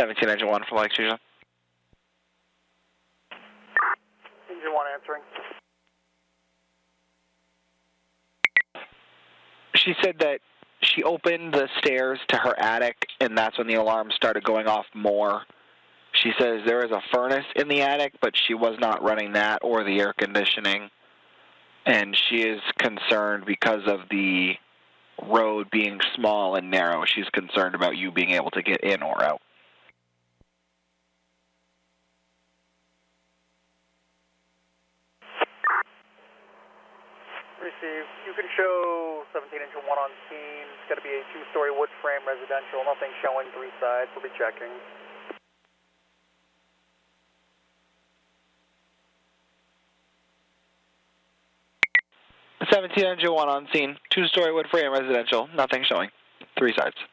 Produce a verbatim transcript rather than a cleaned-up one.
seventeen engine one for Lake Susan. Engine one answering. She said that she opened the stairs to her attic, and that's when the alarm started going off more. She says there is a furnace in the attic, but she was not running that or the air conditioning. And she is concerned because of the road being small and narrow. She's concerned about you being able to get in or out. Receive. You can show seventeen engine one on scene. It's got to be a two-story wood frame residential. Nothing showing three sides. We'll be checking. seventeen engine one on scene. Two-story wood frame residential. Nothing showing. Three sides.